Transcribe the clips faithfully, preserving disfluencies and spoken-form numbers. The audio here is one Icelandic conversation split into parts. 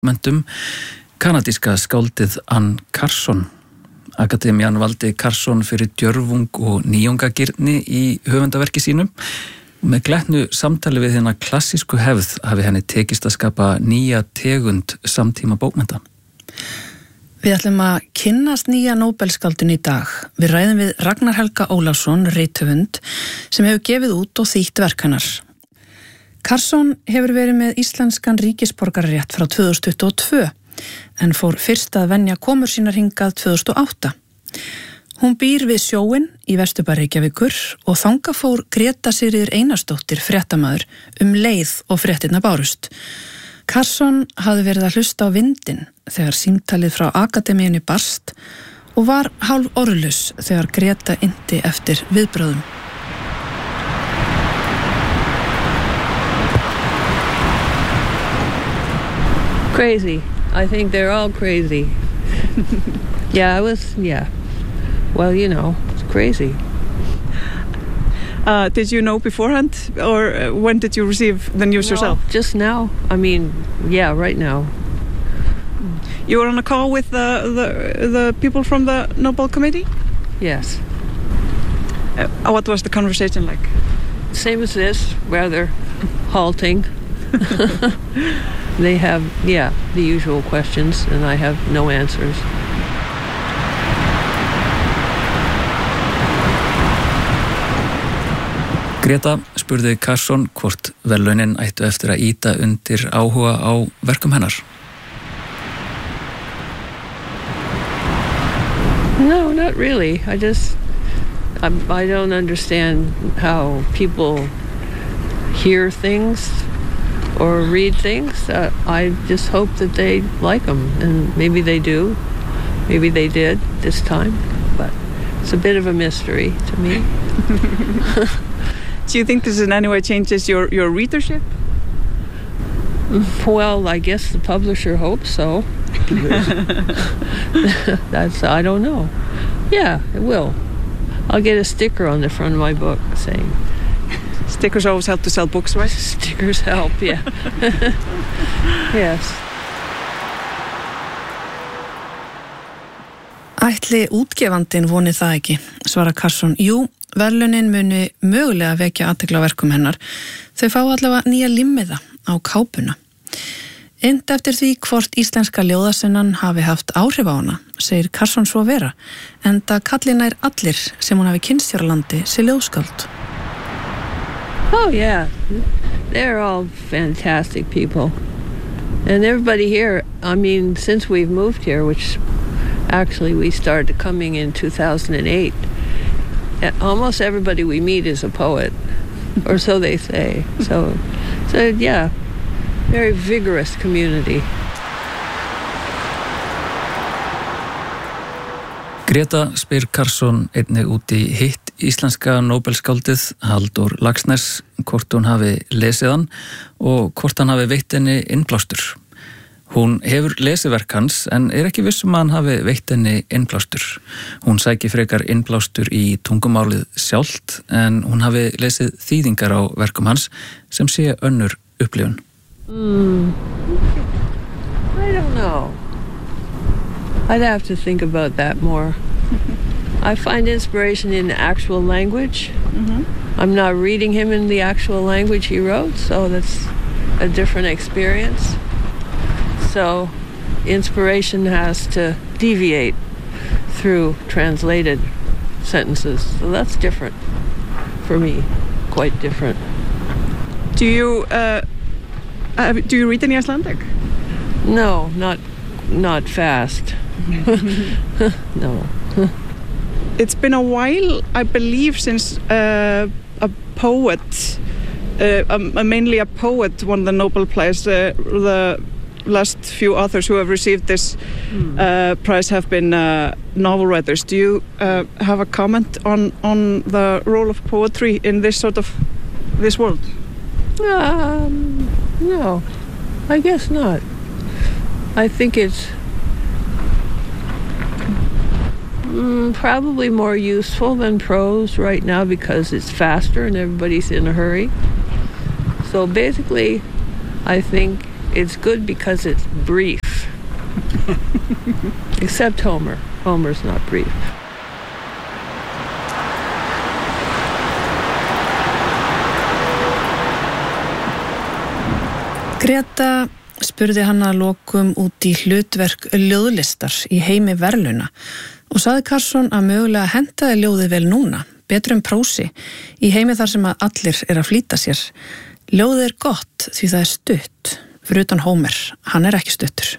mentum, kanadíska skáldið Anne Carson. Akademían valdi Carson fyrir djörfung og nýjungagirni í höfundaverki sínum. Með glettnu samtali við hérna klassísku hefð hafi henni tekist að skapa nýja tegund samtíma bókmennta. Við ætlum að kynnast nýja Nóbelskáldinu í dag. Við ræðum við Ragnar Helga Ólafsson, rithöfund, sem hefur gefið út og þýtt verk hennar. Carson hefur verið með íslenskan ríkisborgararétt frá tvö þúsund tuttugu og tvö, en fór fyrst að venja komur sínar hingað tvö þúsund og átta. Hún býr við sjóinn í Vesturbæ Reykjavíkur og þangað fór Greta Sigríður Einarsdóttir, fréttamaður, um leið og fréttirnar bárust. Carson hafði verið að hlusta á vindinn þegar símtalið frá akademíunni barst og var hálf orðlaus þegar Greta innti eftir viðbröðum. Crazy. I think they're all crazy. yeah, I was, yeah. Well, you know, it's crazy. Uh, did you know beforehand, or uh, when did you receive the news no, yourself? Just now. I mean, yeah, right now. You were on a call with the the, the people from the Nobel Committee? Yes. Uh, what was the conversation like? Same as this, rather halting. They have, yeah, the usual questions, and I have no answers. Greta spurði Carson hvort verðlaunin ættu eftir að ýta undir áhuga á verkum hennar. No, not really. I just, I, I don't understand how people hear things or read things. Uh, I just hope that they like them, and maybe they do. Maybe they did this time, but it's a bit of a mystery to me. Do you think this in any way changes your, your readership? Well, I guess the publisher hopes so. That's, I don't know. Yeah, it will. I'll get a sticker on the front of my book saying... Stickers always help to sell books, right? Stickers help, yeah. Yes. Ætli útgefandinn voni það ekki, svara Carson. Jú, verðlaunin muni mögulega vekja athygli á verkum hennar. Þau fá allavega nýja limmiða á kápuna. Ynd eftir því hvort íslenska ljóðasennan hafi haft áhrif á hana, segir Carson svo vera, enda kallina er allir sem hún hafi kynnst hér á landi sé ljóðskáld. Oh, yeah. They're all fantastic people. And everybody here, I mean, since we've moved here, which actually we started coming in two thousand eight, almost everybody we meet is a poet, or so they say. So, so yeah, very vigorous community. Greta spyr Carson einnig út í hitt íslenska Nóbelskáldið Halldór Laxness hvort hún hafi lesið hann og hvort hann hafi veitt henni innblástur. Hún hefur lesið verk hans en er ekki viss um að hann hafi veitt henni innblástur. Hún sæki frekar innblástur í tungumálið sjálft en hún hafi lesið þýðingar á verkum hans sem sé önnur upplifun. Mm. I don't know. I'd have to think about that more. I find inspiration in the actual language. Mm-hmm. I'm not reading him in the actual language he wrote, so that's a different experience. So inspiration has to deviate through translated sentences. So that's different for me, quite different. Do you uh, uh, do you read any Icelandic? No, not not fast. No. It's been a while, I believe, since uh, a poet, uh, um, mainly a poet, won the Nobel Prize. Uh, the last few authors who have received this mm. uh, prize have been uh, novel writers. Do you uh, have a comment on on the role of poetry in this sort of this world? Um, no, I guess not. I think it's mm, probably more useful than prose right now because it's faster and everybody's in a hurry. So basically, I think It's good because it's brief. Except Homer. Homer's not brief. Greta spurði hann að lokum út í hlutverk ljóðlistar í heimi verðlauna og sagði Carson að mögulega hentaði ljóðið vel núna, betur en prósi, í heimi þar sem að allir er að flýta sér. Ljóðið er gott því það er stutt, fyrir utan Homer, hann er ekki stuttur.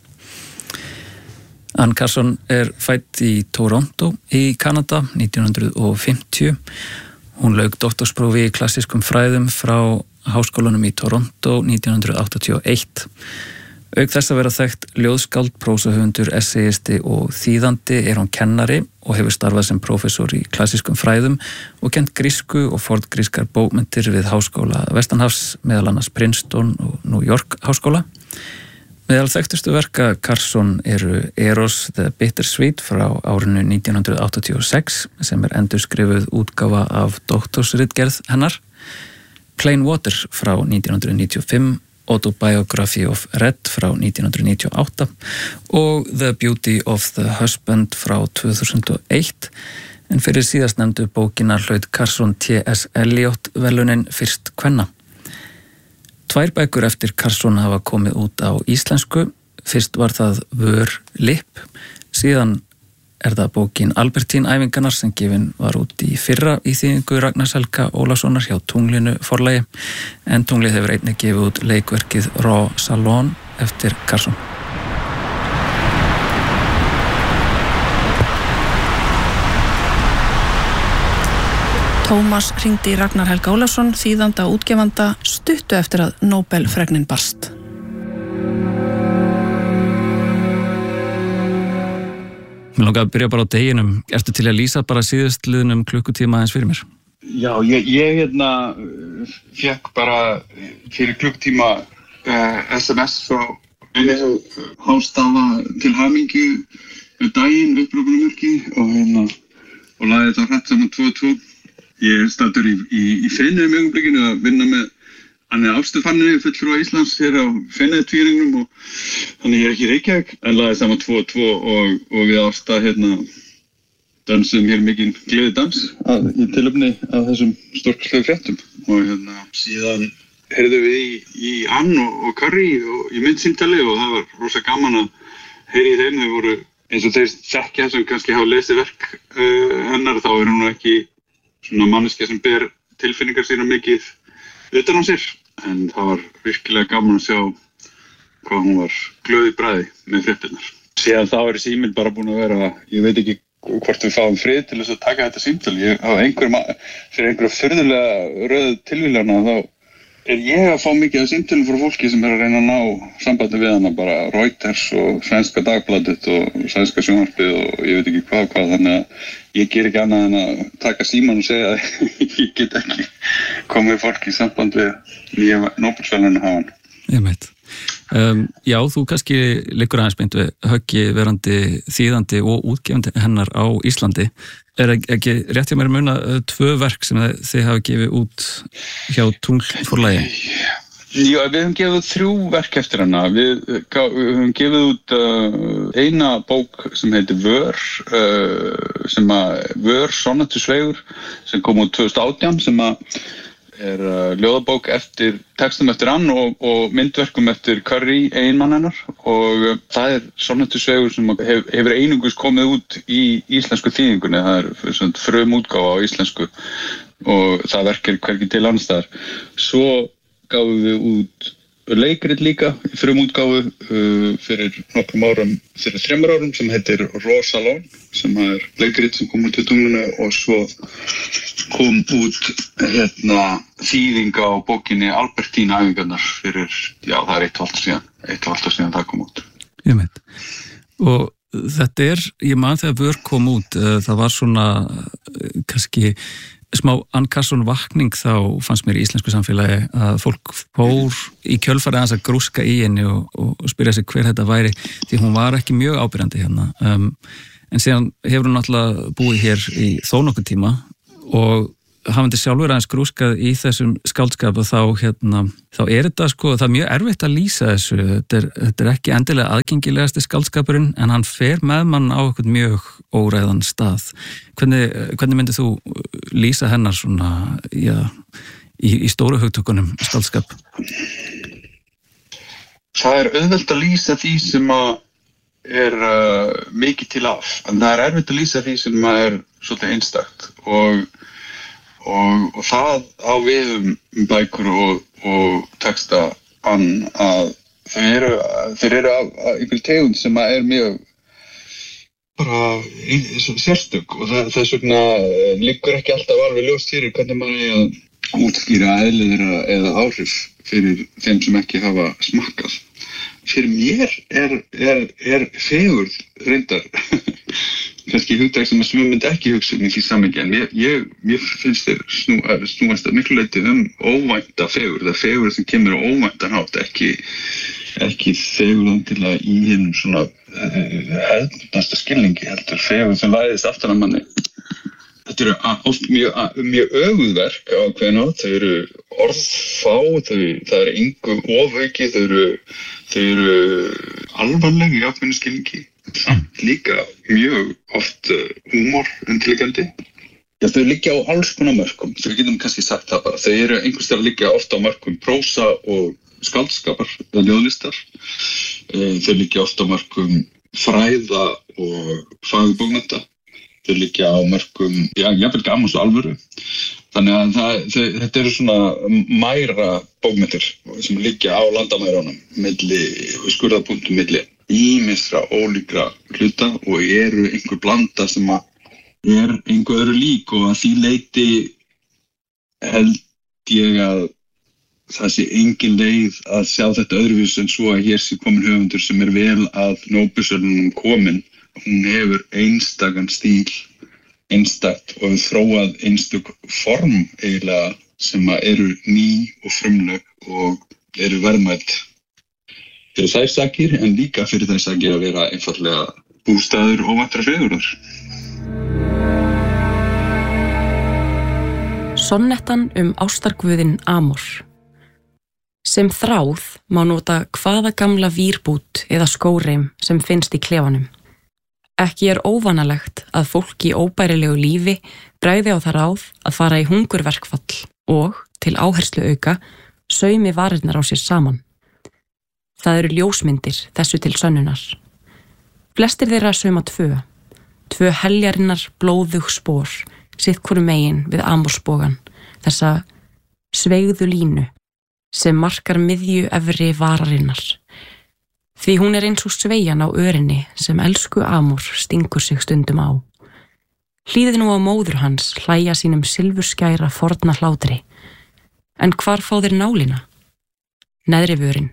Ann Carson er fædd í Toronto í Kanada nítján hundruð fimmtíu. Hún lauk doktorsprófi í klassískum fræðum frá Háskólanum í Toronto nítján hundruð áttatíu og eitt. Auk þess að vera þekkt ljóðskáld, prósahöfundur, essayisti og þýðandi er hún kennari og hefur starfað sem prófessor í klassískum fræðum og kennt grísku og forngrískar bókmenntir við Háskóla Vestanhafs, meðal annars Princeton og New York háskóla. Meðal þekktustu verka Carson eru Eros the Bittersweet frá árinu nítján hundruð áttatíu og sex sem er endurskrifuð útgáfa af doktorsritgerð hennar, Plain Water frá nítján hundruð níutíu og fimm, Autobiography of Red frá nítján hundruð níutíu og átta og The Beauty of the Husband frá tvö þúsund og eitt, en fyrir síðast nefndu bókina hlaut Carson T S Eliot verðlaunin fyrst kvenna. Tvær bækur eftir Carson hafa komið út á íslensku. Fyrst var það Vör Lipp, síðan er það bókin Albertín æfingarnar sem gefin var út í fyrra í þýðingu Ragnars Helga Ólafssonar hjá Tunglinu forlagi, en Tunglið hefur einnig gefið út leikverkið Raw Salon eftir Carson. Tómas hringdi í Ragnar Helga Ólafsson, þýðanda og útgefanda, stuttu eftir að Nobel-fregnin barst. Mér langar að byrja bara á deginum. Ertu til að lýsa bara síðustliðnum klukkutíma aðeins fyrir mér? Já, ég, ég hérna fekk bara fyrir klukkutíma uh, S M S frá einu hástafa til hamingju daginn uppröpunarmerki og hérna og lagði þetta hrætt saman tvö og tvö. Ég er staddur í, í, í Feneyjum í augnablikinu að vinna með hann er Ástufanni fulltrúa Íslands hér á Feneyjatvíringnum og þannig ég er ekki í Reykjavík en lagði saman tvö og tvö og, og við Ásta hérna dansum hér mikinn gleðidans að, í tilefni af þessum stórkostlegu fréttum og hérna síðan heyrðum við í, í Ann og, og Curry og í myndsýntali og það var rosa gaman að heyra í þeim. Þau voru eins og þeir þekkja sem kannski hafa lesið verk uh, hennar, þá er hún ekki svona manneskja sem ber tilfinningar sína mikið utan á sér, en það var virkilega gaman að sjá hvað hún var glöð í bragði með fréttirnar. Síðan þá er síminn bara búin að vera, ég veit ekki hvort við fáum frið til þess að taka þetta símtöl. Ég á einhverjum, fyrir einhverja furðulega röð tilvíljana þá er ég að fá mikið af símtölum frá fólki sem er að reyna að ná sambandi við hana, bara Reuters og Svenska Dagbladet og Svenska sjónvarpið og ég veit ekki hvað hvað, þannig að ég ger ekki annað en að taka síman og segja að ég get ekki komið fólki í samband við nýja Nóbelsverðlaunahafan. Ég veit. Um, já, þú kannski liggur aðeins beint við höggi verandi þýðandi og útgefandi hennar á Íslandi. Er ekki rétt hjá mér að muna tvö verk sem þið hafa gefið út hjá Tunglforlagi? Já, við höfum gefið út þrjú verk eftir hana. Við, við höfum gefið út uh, eina bók sem heitir Vör, uh, sem að Vör Sonatusvegur, sem kom út tvö þúsund og átján, sem að er uh, ljóðabók eftir textum eftir hann og, og myndverkum eftir Curry, eiginmann hennar, og uh, það er Sonatusvegur sem hef, hefur einungis komið út í íslensku þýðingunni. Það er svona frumútgáfa á íslensku og það verkir hvergi til annars staðar. Svo gáfum við út leikrit líka í frumútgáfu uh, fyrir nokkrum árum, fyrir þremur árum, sem heitir Raw Salon, sem er leikrit sem kom út í Tunglinu, og svo kom út hérna þýðing á bókinni Albertín æfingarnar fyrir, já, það er eitt og halvt síðan, eitt og halvt ár síðan það kom út. Ég veit. Og þetta er, ég man þegar Vör kom út, það var svona kannski smá Ann Carson vakning þá fannst mér í íslensku samfélagi að fólk fór í kjölfarið hans að grúska í henni og, og spyrja sig hver þetta væri, því hún var ekki mjög ábyrjandi hérna. Um, en síðan hefur hún náttúrulega búið hér í þó nokkuð tíma og hafandi sjálfur aðeins grúskað í þessum skáldskap og þá, hérna, þá er þetta sko, það er mjög erfitt að lýsa þessu, þetta er, þetta er ekki endilega aðgengilegasti skáldskapurinn en hann fer með mann á eitthvað mjög óræðan stað. Hvernig, hvernig myndir þú lýsa hennar svona, já, í, í stóru hugtökunum skáldskap? Það er auðvelt að lýsa því sem að er uh, mikið til af, en það er erfitt að lýsa því sem er svolítið einstakt og, og, og það á við um bækur og, og texta ann að þeir eru, þeir eru af, af einhver tegund sem er mjög bara sérstök og það, þess vegna liggur ekki alltaf alveg ljóst fyrir hvernig maður er að útskýra eðli þeirra eða áhrif fyrir þeim sem ekki hafa smakkað. Fyrir mér er, er, er fegurð reyndar kannski hugtak sem að myndi ekki hugsa um í því samhengi en ég, ég, ég finnst þeir snú, snúast að miklu leyti um óvænta fegurð, það fegurð sem kemur á óvæntan hátt, ekki, ekki fegurðan til að í hinn svona hefðbundnasta skilningi heldur fegurð sem læðist aftan að manni. Þetta eru oft mjög, mjög öguðverk á ákveðin hátt, þau eru orðfá, þau, það er engu ofaukið, þau eru, þau eru alvarleg í ákveðinu skilningi, samt líka mjög oft húmor intelligenti. Já, þau liggja á alls konar mörkum, þau getum kannski sagt það bara, þau eru einhvers staðar liggja oft á mörkum prósa og skáldskapar eða ljóðlistar, þau liggja oft á mörkum fræða og fagurbókmennta. Þau liggja á mörkum, já, jafnvel gamans og alvöru. Þannig að það, þau, þetta eru svona mæra bókmenntir sem liggja á landamærunum, milli, skurðarpunktum milli ýmisra ólíkra hluta og eru einhver blanda sem að er einhver öðru lík og að því leyti held ég að það sé engin leið að sjá þetta öðruvís en svo að hér sé komin höfundur sem er vel að Nóbelsverðlaunum komin. Hún hefur einstakan stíl, einstakt og þróað einstök form eiginlega sem eru ný og frumleg og eru verðmæt fyrir þær sakir en líka fyrir þær sakir að vera einfaldlega bústaður óvæntra fegurðar. Sonnettan um ástarguðinn Amor. Sem þráð má nota hvaða gamla vírbút eða skóreim sem finnst í klefanum. Ekki er óvanalegt að fólk í óbærilegu lífi bregði á það ráð að fara í hungurverkfall og, til áherslu auka, saumi varirnar á sér saman. Það eru ljósmyndir þessu til sönnunar. Flestir þeirra sauma tvö, tvö heljarinnar blóðug spor, sitt hvoru megin við amorsbogan, þessa sveigðu línu sem markar miðju efri vararinnar. Því hún er eins og sveigjan á örinni sem elsku Amor stingur sig stundum á. Hlýðið nú á móður hans hlæja sínum silfurskæra forna hlátri. En hvar fá þeir nálina? Neðri vörin.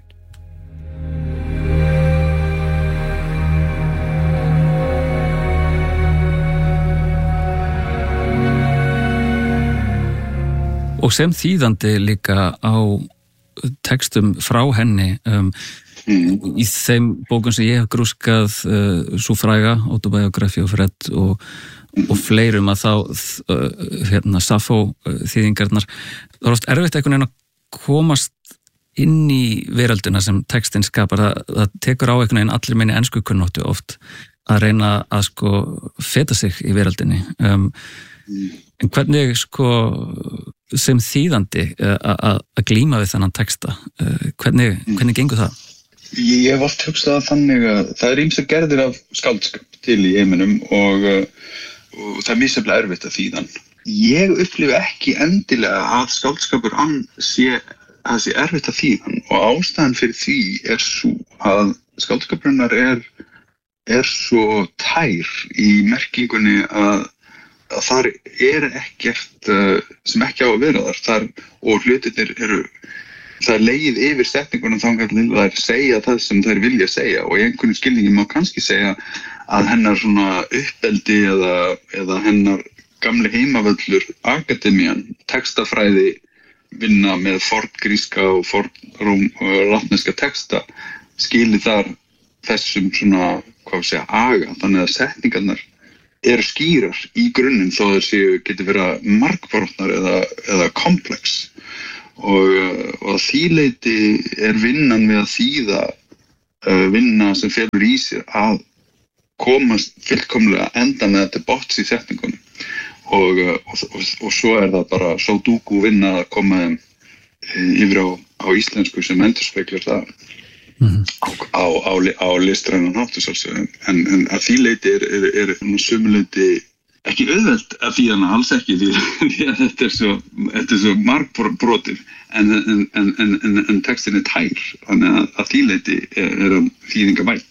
Og sem þýðandi líka á textum frá henni um, Mm. Í þeim bókum sem ég hef grúskað uh, svo fræga, Autobiography of Fred og, og fleirum að þá uh, hérna, Sappho uh, þýðingarnar, það er oft erfitt einhvern veginn að komast inn í veröldina sem textin skapar, það, það tekur á einhvern veginn allir minni ensku kunnáttu oft að reyna að sko feta sig í veröldinni um, en hvernig sko sem þýðandi að glíma við þennan texta, uh, hvernig, hvernig gengur það? Ég hef oft hugsað þannig að það er ýmsar gerðir af skáldskap til í heiminum og, og það er misjafnlega erfitt að þýða hann. Ég upplifi ekki endilega að skáldskapur ann sé, að sé erfitt að þýða hann og ástæðan fyrir því er svo að skáldskapurnar er, er svo tær í merkingunni að, að þar er ekkert sem ekki á að vera þar, þar og hlutirnir eru það er legið yfir setningunum þangað til þær segja það sem þær vilja segja og í einhvern skilningi má kannski segja að hennar svona uppeldi eða, eða hennar gamli heimavöllur akademían, textafræði vinna með forngríska og fornlatneska texta skili þar þessum svona, hvað við segja, aga, þannig að setningarnar eru skýrar í grunninn þó þeir séu geti verið margbrotnar eða, eða komplex og, og að því leyti er vinnan við að þýða uh, vinna sem felur í sér að komast fullkomlega endanlega til botns í setningunum og, og, og, og svo er það bara sódúku vinna að koma þeim yfir á, á íslensku sem endurspeglar það mm-hmm. á, á, á listrænan hátt en, en að því leyti er, er, er, er sumuleyti ekki auðvelt að því hana alls ekki því, því að þetta er svo, þetta er svo margbrotið en, en, en, en, en textin er tær þannig að, að því leyti er, er um þýðingabæn.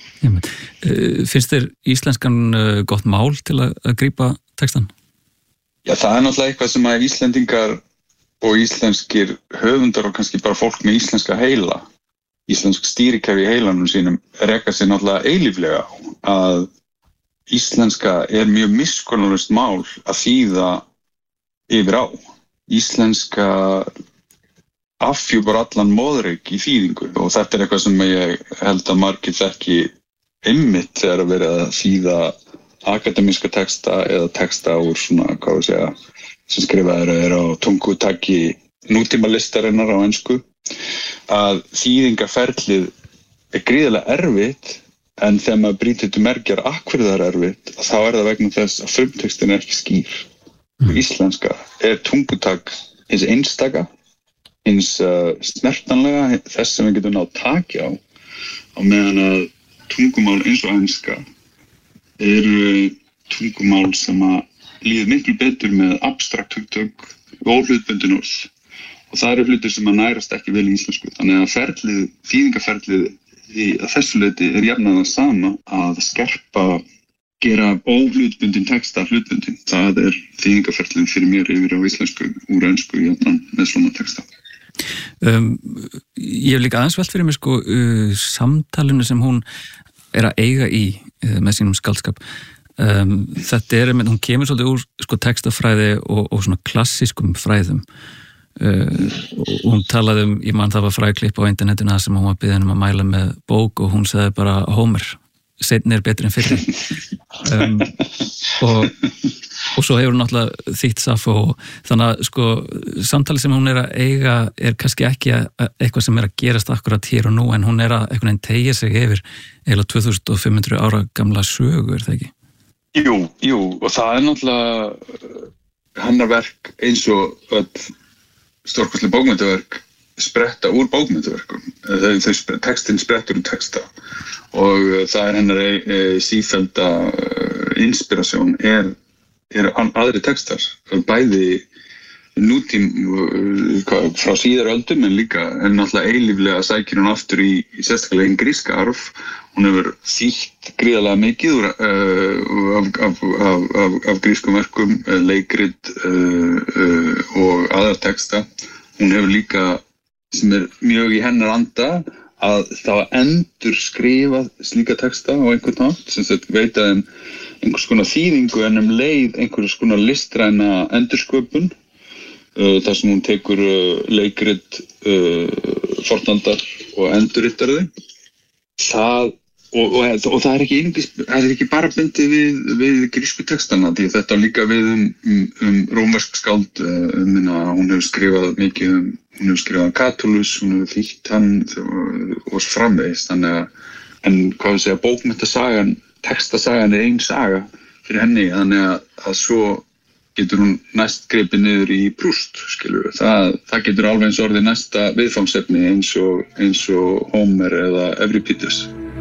Finnst þér íslenskan gott mál til að, að grípa textan? Já, það er náttúrulega eitthvað sem að Íslendingar og íslenskir höfundar og kannski bara fólk með íslenska heila, íslensk stýrikerfi í heilanum sínum reka sér náttúrulega eilíflega á að íslenska er mjög miskunnarlaust mál að þýða yfir á. Íslenska afhjúpar allan móðreik í þýðingu og þetta er eitthvað sem ég held að margir þekki einmitt þegar að vera að þýða akademíska texta eða texta úr svona, hvað við segja, sem skrifaður er á tungutaki nútímalistarinnar á ensku, að þýðingaferlið er gríðarlega erfitt en þegar maður brýtur til merkjar af hverju það er erfitt, þá er það vegna þess að frumtextin er ekki skýr. Mm. Íslenska er tungutak hins einstaka, hins uh, snertanlega, þess sem við getum náð taki á, á meðan að tungumál eins og enska eru tungumál sem að líður miklu betur með abstrakt hugtök og hlutbundin orð og það eru hlutir sem að nærast ekki vel í íslensku þannig að ferlið, þýðingaferlið í að þessu leyti er jafnan það sama að skerpa gera óhlutbundin texta hlutbundin það er þýðingaferlið fyrir mér yfir á íslensku úr ensku jafnan með svona texta. Um, ég hef líka aðeins velt fyrir mig sko uh, samtalinu sem hún er að eiga í uh, með sínum skáldskap. Um, þetta er, hún kemur svolítið úr sko, textafræði og, og svona klassískum fræðum uh, og hún talaði um, ég man það var fræðklipp á internetinu sem hún var beðin um að mæla með bók og hún sagði bara Homer, seinni er betri en fyrri um, og, og svo hefur hún náttúrulega þýtt Safo og þannig að sko samtali sem hún er að eiga er kannski ekki að, eitthvað sem er að gerast akkurat hér og nú en hún er að einhvern veginn tegja sig yfir eða tvö þúsund og fimm hundruð ára gamla sögu, er það ekki? Jú, jú, og það er náttúrulega hennar verk eins og öll stórkostleg bókmenntaverk spretta úr bókmenntaverkum. Þau textin sprettur úr texta og það er hennar e, e, sífellda inspirasjón er, er aðri textar, bæði nútím frá síðar öldum en líka en náttúrulega eilíflega sækir hún aftur í, í sérstaklega einn gríska arf. Hún hefur þýtt gríðarlega mikið úr, uh, af, af, af, af, af grískum verkum, leikrit uh, uh, og aðra texta. Hún hefur líka, sem er mjög í hennar anda, að það endur skrifað slíka texta á einhvern nátt, sem þetta veita þeim einhvers konar þýðingu en um leið einhvers konar listræna endursköpun. Uh, þar sem hún tekur uh, leikrit, uh, fornaldar og endurrittar þau. Það, og, og, og það er ekki, einungis, það er ekki bara bundið við, við grísku textana, því þetta líka við um, um, um rómversk skáld, um, hún hefur skrifað mikið um, hún hefur skrifað Catullus, hún hefur þýtt hann og, og svo framvegis, þannig að, en hvað við segja, bókmenntasagan, textasagan er ein saga fyrir henni, þannig að, að svo getur hún næst gripið niður í Proust, skilur við. Það, það getur alveg eins orðið næsta viðfangsefni eins og, eins og Homer eða Euripides.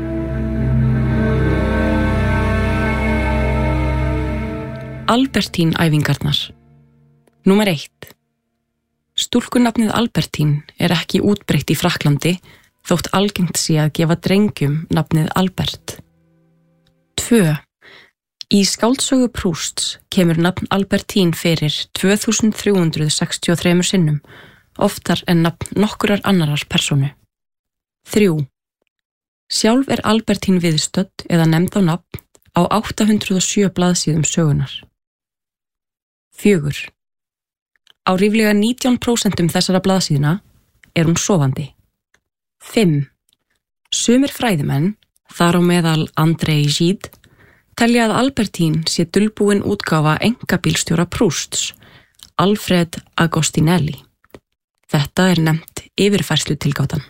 Albertín-æfingarnar. Númer eitt. Stúlkunafnið Albertín er ekki útbreitt í Frakklandi þótt algengt sé að gefa drengjum nafnið Albert. tvö. Í skáldsögu Prousts kemur nafn Albertín fyrir tvö þúsund þrjú hundruð sextíu og þrjú sinnum, oftar en nafn nokkurar annarar persónu. þrjú. Sjálf er Albertín viðstödd eða nefnd á nafn á átta hundruð og sjö blaðsíðum sögunar. fjögur. Á ríflega nítján prósent þessara blaðsíðna er hún sofandi. fimm. Sumir fræðimenn, þar á meðal Andrei Gide, telja að Albertine sé dulbúin útgáfa einkabílstjóra Prousts, Alfred Agostinelli. Þetta er nefnt yfirfærslutilgátan.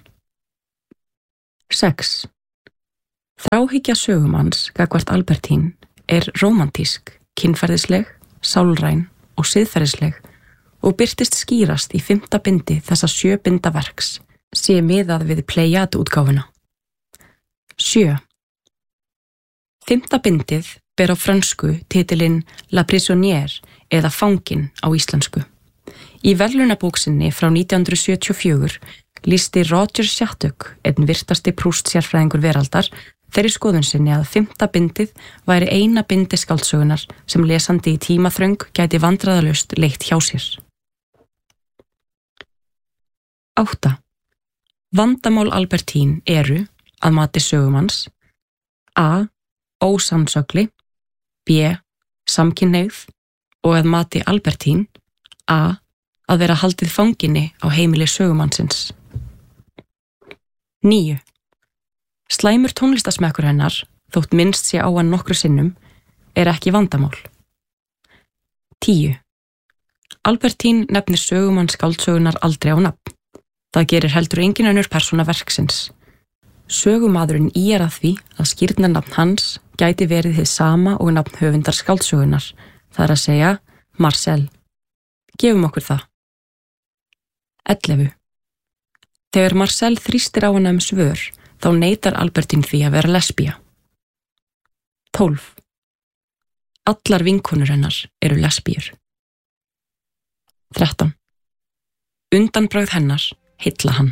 sex. Þráhyggja sögumanns gagnvart Albertine er rómantísk, kynferðisleg, sálræn og siðferðisleg og birtist skýrast í fimmta bindi þessa sjö binda verks sé miðað við Pleiad-útgáfuna. sjö. Fimmta bindið ber á frönsku titilinn La Prisonnière eða Fangin á íslensku. Í verðlaunabóksinni frá nítján hundruð sjötíu og fjögur lýsti Roger Shattuck, einn virtasti Proust-sérfræðingur veraldar, þeirri skoðun sinni að fimmta bindið væri eina bindi skáldsögunar sem lesandi í tímaþröng gæti vandræðalaust leitt hjá sér. átta. Vandamál Albertine eru, að mati sögumanns, a. ósamsögli, b. samkynhneigð og að mati Albertine, a. að vera haldið fanginni á heimili sögumannsins. níu. Slæmur tónlistasmekkur hennar, þótt minnst sé á hann nokkru sinnum, er ekki vandamál. tíu. Albertine nefnir sögumann skáldsögunar aldrei á nafn. Það gerir heldur engin önnur persóna verksins. Sögumadurinn ýjar að því að skírnarnafn hans gæti verið hið sama og nafn höfundar skáldsögunar, það er að segja Marcel. Gefum okkur það. ellefu. Þegar Marcel þrýstir á hana um svör, þá neitar Albertine því að vera lesbía. tólf. Allar vinkonur hennar eru lesbíur. þrettán. Undanbragð hennar heilla hann.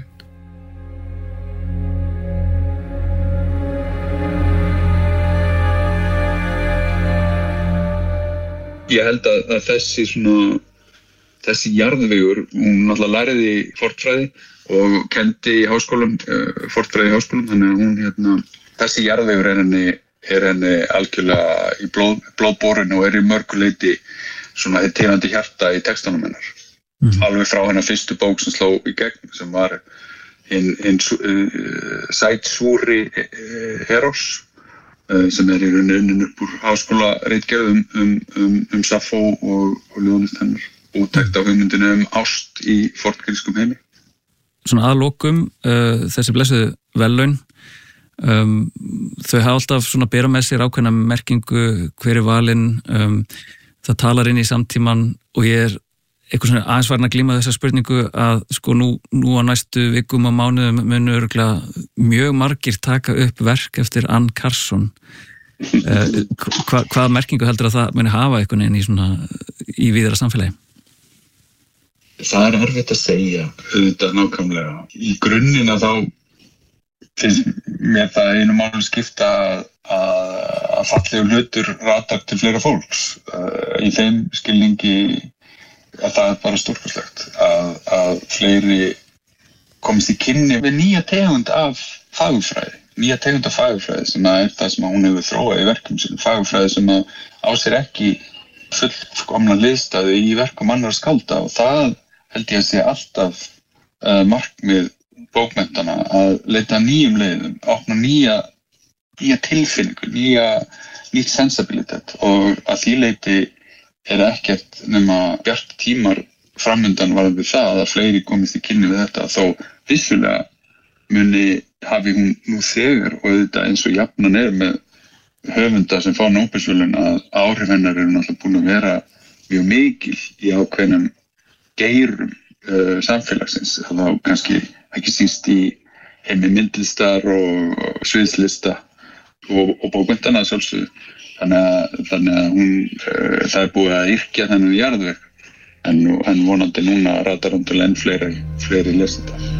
Ég held að, að þessi svona þessi jarðvegur, hún náttúrulega læriði fornfræði og kendi í háskólum, uh, fornfræði í háskólum, þannig að hún hérna, þessi jarðvegur er henni, er henni algjörlega í blóð, blóðborinu og er í mörguleiti svona þið tegandi hjarta í textanum hennar. Mm. Alveg frá hennar fyrstu bók sem sló í gegn, sem var hinn hin, uh, Sætsúri Eros, uh, sem er í rauninni upp úr háskólaritgerð um, um, um, um Saffó og, og ljóðlist hennar. Úttekt á hugmyndinu um ást í forngrískum heimi. Svona að lokum, uh, þessi blessuðu verðlaun, um, þau hafa alltaf svona bera með sér ákveðna merkingu, hver er valinn, um, það talar inn í samtíman og ég er eitthvað svona aðeins farin að glíma þessa spurningu að sko nú, nú á næstu vikum og mánuðum munu örugglega mjög margir taka upp verk eftir Anne Carson. Uh, hva, hvað merkingu heldur að það muni hafa einhvern veginn í svona í víðara samfélagi? Það er erfitt að segja, auðvitað nákvæmlega. Í grunninn að þá finnst mér það einu máli skipta að, að fallegu hlutur ratar til fleira fólks. Uh, í þeim skilningi að það er bara stórkostlegt að, að fleiri komist í kynni við nýja tegund af fagurfræði. Nýja tegund af fagurfræði sem er það sem hún hefur þróað í verkum sinni. Fagurfræði sem á sér ekki fullkomna hliðstæðu í verkum annarra skálda og það held ég að sé alltaf uh, markmið bókmenntana að leita nýjum leiðum, opna nýja, nýja tilfinningu, nýja, nýtt sensibilitet og að því leiti er ekkert nema bjart tímar framundan varðandi það að fleiri komist í kynni við þetta þó vissulega muni hafi hún nú þegar og auðvitað eins og jafnan er með höfunda sem fá Nóbelsverðlaun að áhrif hennar eru náttúrulega búin að vera mjög mikil í ákveðnum geirum uh, samfélagsins. Það var kannski ekki síst í heimi myndlistar og sviðslista og, og bókmenntana sjálfsögðu. Þannig að, þannig að hún, uh, það er búið að yrkja þennan jarðveg en, en vonandi núna ratar hún til enn fleiri, fleiri lesenda.